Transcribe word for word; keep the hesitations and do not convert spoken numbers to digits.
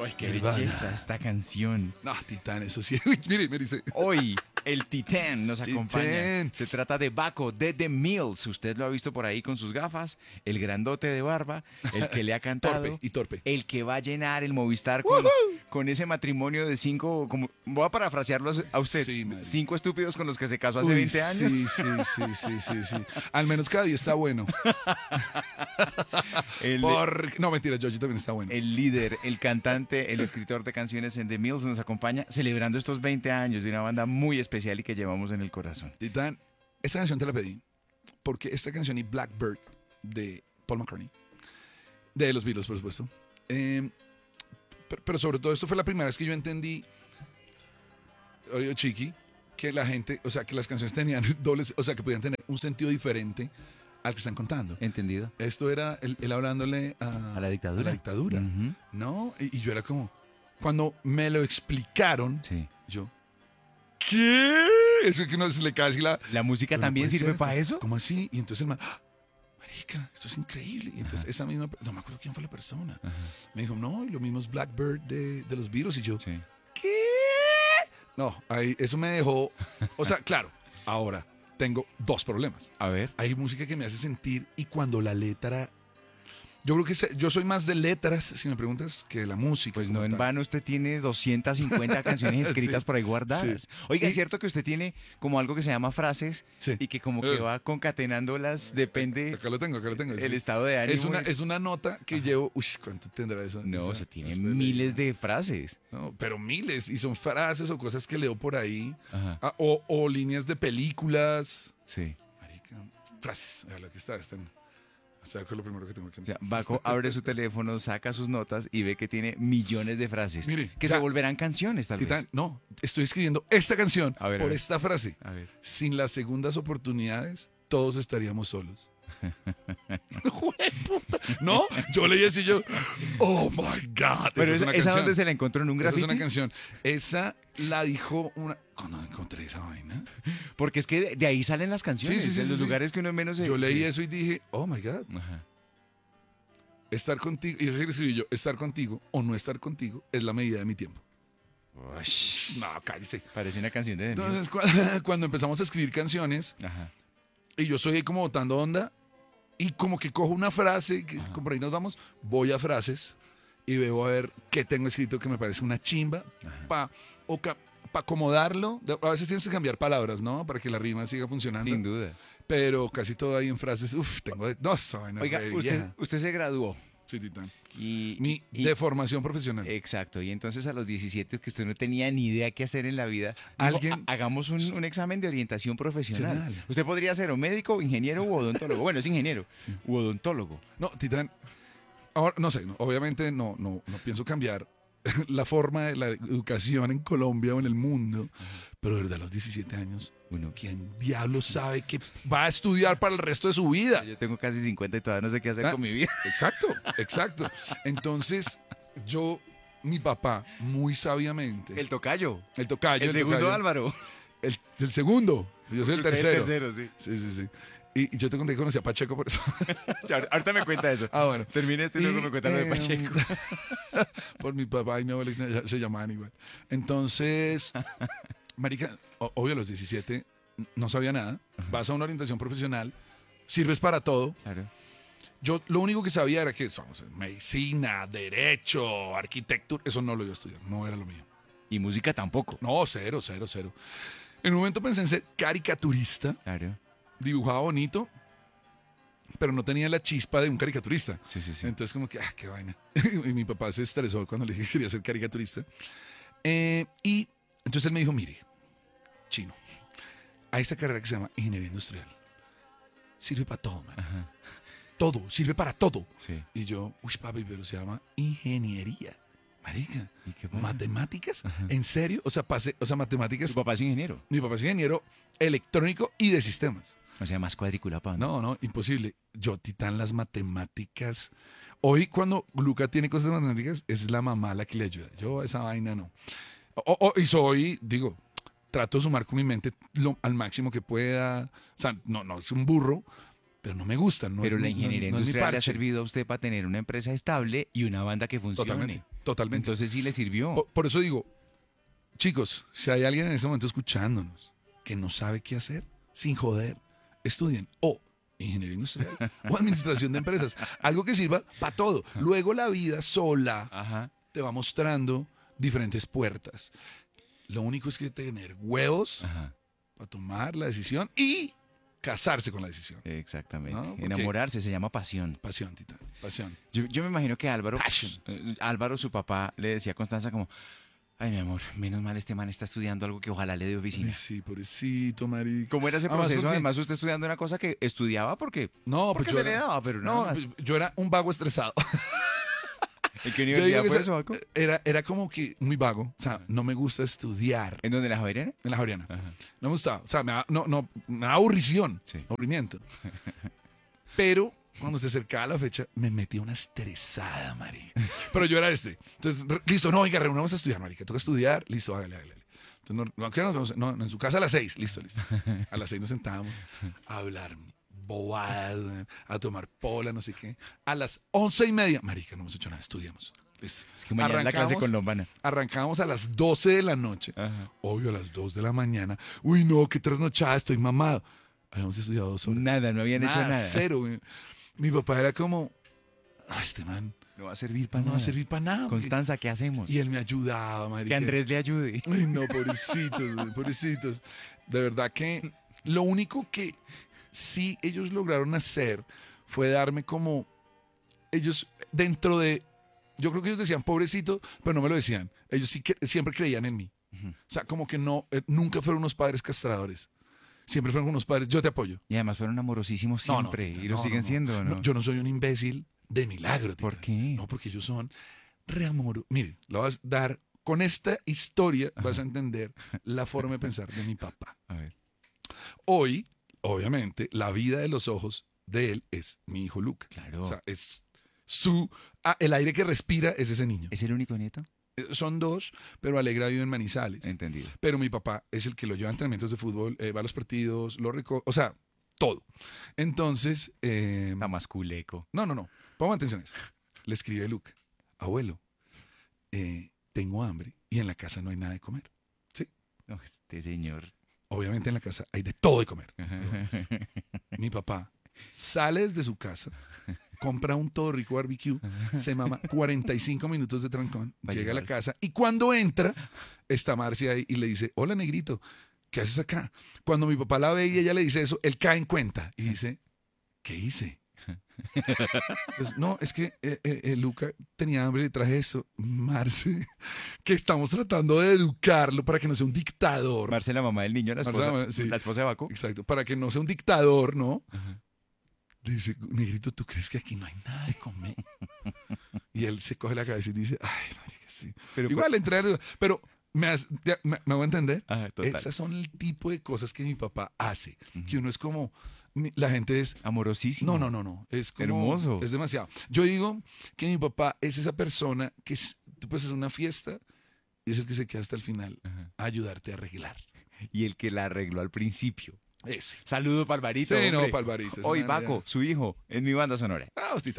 Ay, qué Nirvana. belleza esta canción. No, Titán, eso sí. Uy, mire, mire, dice. Hoy el Titán nos Titán. acompaña. Se trata de Baco de The Mills. Usted lo ha visto por ahí con sus gafas. El grandote de barba. El que le ha cantado. Torpe y torpe. El que va a llenar el Movistar con, con ese matrimonio de cinco. Como, voy a parafrasearlo a usted. Sí, madre. Cinco estúpidos con los que se casó hace Uy, veinte años. Sí, sí, sí, sí, sí, sí. Al menos cada día está bueno. El, Por... No, mentira, Georgie también está bueno. el líder, el cantante, el escritor de canciones en The Mills nos acompaña celebrando estos veinte años de una banda muy especial y que llevamos en el corazón. Titán, esta canción te la pedí porque esta canción y Blackbird de Paul McCartney, de los Beatles, por supuesto. Eh, pero, pero sobre todo esto fue la primera vez que yo entendí, oye, Chiqui, que la gente, o sea, que las canciones tenían dobles, o sea, que podían tener un sentido diferente al que están contando. ¿Entendido? Esto era él, él hablándole a, A la dictadura. a la dictadura, Ujú. ¿no? Y, y yo era como, cuando me lo explicaron, Sí. yo, ¿qué? Eso que uno se le cae así la... ¿La música Pero no también puede sirve ser, para eso? ¿Cómo así? Y entonces el man, ¡ah! Marica, esto es increíble. Y entonces esa misma, no me acuerdo quién fue la persona. Ajá. Me dijo, no, y lo mismo es Blackbird de, de los Beatles. Y yo, Sí. ¿qué? No, ahí, eso me dejó, o sea, claro, ahora tengo dos problemas. A ver. Hay música que me hace sentir y cuando la letra... Yo creo que se- yo soy más de letras, si me preguntas, que de la música. Pues como no en tal. vano usted tiene doscientas cincuenta canciones escritas Sí, por ahí guardadas. sí. Oiga, Y- es cierto que usted tiene como algo que se llama frases Sí. y que como que Eh. va concatenándolas, depende Acá lo tengo, acá lo tengo. el sí. estado de ánimo. Es una, y- es una nota que llevo. Uy, ¿cuánto tendrá eso? No, Esa- se tiene espere. miles de frases. No, pero miles. Y son frases o cosas que leo por ahí. Ajá. Ah, o, o líneas de películas. Sí. Marica, frases. A lo que está. Están. O sea, que es lo primero que tengo que O sea, Baco abre su teléfono, saca sus notas y ve que tiene millones de frases. Mire, que ya- se volverán canciones, tal Titán, vez. no, estoy escribiendo esta canción A ver, a por ver. esta frase. A ver. Sin las segundas oportunidades, todos estaríamos solos. Jueputa. No, yo leí así y yo, oh my God. Pero Esa es esa, una ¿esa canción. dónde se la encontró en un Esa es grafiti? una canción. Esa la dijo una. ¿Cuándo encontré esa vaina? Porque es que de, de ahí salen las canciones, Sí, sí, sí, de sí, los sí. lugares que uno menos se... Yo leí sí. eso y dije, oh my God. Ajá. Estar contigo, y así le escribí yo, estar contigo o no estar contigo es la medida de mi tiempo. Ush, No, cállese. parece una canción de The Entonces, Mills. cu- cuando empezamos a escribir canciones, Ajá. y yo estoy ahí como botando onda, y como que cojo una frase, que Ajá. como por ahí nos vamos, voy a frases y veo a ver qué tengo escrito que me parece una chimba, Ajá. para acomodarlo. De- A veces tienes que cambiar palabras, ¿no? Para que la rima siga funcionando. Sin duda. Pero casi todo ahí en frases, uff, tengo de... No, esa vaina Oiga, re usted, vieja. usted se graduó. Sí, Titán. Y, Mi y- de formación profesional. Exacto, y entonces a los diecisiete que usted no tenía ni idea qué hacer en la vida, dijo, Alguien- "Ha- hagamos un, un examen de orientación profesional. Profesional. Usted podría ser o médico, o ingeniero u odontólogo. Bueno, es ingeniero, u odontólogo. No, Titán, ahora no sé, no, obviamente no, no, no pienso cambiar la forma de la educación en Colombia o en el mundo, pero de verdad a los diecisiete años, Bueno, ¿quién diablo sabe que va a estudiar para el resto de su vida? yo tengo casi cincuenta y todavía no sé qué hacer Ah, con mi vida. Exacto, exacto. Entonces, yo, mi papá, muy sabiamente, El tocayo, el tocayo, el, segundo tocayo, Álvaro. el, el segundo, yo soy el Usted tercero. tercero, sí. Sí, sí, sí. Y, y yo te conté que conocí a Pacheco por eso. Ya, ahorita me cuenta eso. Ah, bueno. Termine esto y luego Y, me cuenta lo de eh, Pacheco. Por mi papá y mi abuela se llamaban igual. Entonces, marica, o- obvio a los diecisiete no sabía nada. Vas a una orientación profesional, sirves para todo. Claro. Yo lo único que sabía era que, vamos, medicina, derecho, arquitectura, eso no lo iba a estudiar, no era lo mío. Y música tampoco. No, cero, cero, cero. En un momento pensé en ser caricaturista, Claro. dibujaba bonito, pero no tenía la chispa de un caricaturista. Sí, sí, sí. Entonces como que, ah, qué vaina. Y mi papá se estresó cuando le dije que quería ser caricaturista. Eh, y entonces él me dijo, mire, chino, hay esta carrera que se llama ingeniería industrial. Sirve para todo, man. Ajá. Todo, sirve para todo. Sí. Y yo, uy, papi, pero se llama ingeniería. Marica, ¿Y qué pasa? ¿matemáticas? Ajá. ¿En serio? O sea, pasé, o sea, matemáticas. Su papá es ingeniero. Mi papá es ingeniero electrónico y de sistemas. O sea, más cuadriculado para No, no, imposible. Yo, Titán, las matemáticas. Hoy, cuando Luca tiene cosas de matemáticas, es la mamá la que le ayuda. Yo, esa vaina no. O- o- y soy, digo, trato de sumar con mi mente lo, al máximo que pueda. O sea, no, no, es un burro, pero no me gusta. No Pero es la mi- no- ingeniería no es mi industrial le ha parche. servido a usted para tener una empresa estable y una banda que funcione. Totalmente, Totalmente. Entonces sí le sirvió. Por, por eso digo, chicos, si hay alguien en este momento escuchándonos que no sabe qué hacer, sin joder, estudien o ingeniería industrial o administración de empresas. Algo que sirva para todo. Luego la vida sola Ajá. te va mostrando diferentes puertas. Lo único es que tener huevos Ajá. para tomar la decisión y casarse con la decisión. Exactamente. No, porque- Enamorarse se llama pasión. Pasión, Tita, pasión. Yo, yo me imagino que Álvaro, Passion. eh, Álvaro, su papá, le decía a Constanza como, ay, mi amor, menos mal este man está estudiando algo que ojalá le dé Ay, oficina. sí, pobrecito, marica. ¿Cómo era ese Además, proceso? porque- Además, usted estudiando una cosa que estudiaba porque, No, porque pues yo se le era, daba, pero nada no, más. pues yo era un vago estresado. ¿En qué Yo digo universidad que fue esa- eso, Baco? era, era como que muy vago. O sea, no me gusta estudiar ¿En dónde, la Javeriana? en la Javeriana. Ajá. No me gustaba. O sea, me da, no, no, me da aburrición, Sí. aburrimiento. Pero cuando se acercaba la fecha, me metía una estresada, marica. Pero yo era este. Entonces, re- listo, no, venga, reunamos a estudiar, marica. Toca estudiar, listo, hágale, hágale. Entonces, no, no, ¿qué nos vemos? No, no, en su casa a las seis, listo, listo. A las seis nos sentábamos a hablar bobadas, man, a tomar pola, no sé qué. A las once y media, marica, no hemos hecho nada, estudiamos. Listo. Es que mañana es la clase Arrancamos- con Lombana. Arrancábamos a las doce de la noche. Ajá. Obvio, a las dos de la mañana. Uy, no, qué trasnochada, estoy mamado. Habíamos estudiado dos horas. Nada, no habían hecho nada. Cero. güey. Mi papá era como, "Ah, este man No va a servir para no nada. va a servir para nada. porque-". Constanza, ¿qué hacemos? Y él me ayudaba, marica. Que Andrés le ayude. Ay, no, pobrecitos, güey, pobrecitos. De verdad que lo único que sí ellos lograron hacer fue darme como, ellos dentro de, yo creo que ellos decían pobrecito, pero no me lo decían. Ellos sí que siempre creían en mí. Ujú. O sea, como que no, eh, nunca fueron unos padres castradores. Siempre fueron unos padres, yo te apoyo. Y además fueron amorosísimos No, no, siempre. tita, y lo no, siguen no, no. siendo, ¿no? No, yo no soy un imbécil de milagro. Tita. ¿Por qué? No, porque ellos son reamoro. Mire, lo vas a dar, con esta historia vas a entender la forma de pensar de mi papá. A ver. Hoy, obviamente, la vida de los ojos de él es mi hijo Luca. Claro. O sea, es su... ah, el aire que respira es ese niño. ¿Es el único nieto? Eh, Son dos, pero Alegra vive en Manizales. Entendido. Pero mi papá es el que lo lleva a entrenamientos de fútbol, eh, va a los partidos, lo recoge, o sea, todo. Entonces, eh, Está más culeco. no, no, no, pongan atención a eso. Le escribe Luca, abuelo, eh, tengo hambre y en la casa no hay nada de comer. Sí, No, este señor. obviamente en la casa hay de todo de comer. Mi papá sale desde su casa, compra un todo rico barbecue, se mama cuarenta y cinco minutos de trancón, Va a llega a la llevar. casa y cuando entra, está Marcia ahí y le dice, hola negrito, ¿qué haces acá? Cuando mi papá la ve y ella le dice eso, él cae en cuenta y dice, ¿qué hice? Entonces, no, es que eh, eh, eh, Luca tenía hambre y le traje eso. Marce, que estamos tratando de educarlo para que no sea un dictador. Marcela, mamá del niño, la esposa, Marcela, sí. la esposa de Baco. Exacto, para que no sea un dictador, ¿no? Ajá. Dice, negrito, ¿tú crees que aquí no hay nada de comer? Y él se coge la cabeza y dice, ay, marica, sí. Pero, Igual, entre pero me, has- ya, me, me hago entender. Ajá, total. Esas son el tipo de cosas que mi papá hace. Ujú. Que uno es como, mi- la gente es, Amorosísimo. no, no, no, no, es como, Hermoso. es demasiado. Yo digo que mi papá es esa persona que es- tú puedes hacer una fiesta y es el que se queda hasta el final Ajá. a ayudarte a arreglar. Y el que la arregló al principio. Ese. Saludo para Alvarito. Sí, no, hombre. Palvarito. Hoy Baco, su hijo, en mi banda sonora. Ah, hostia.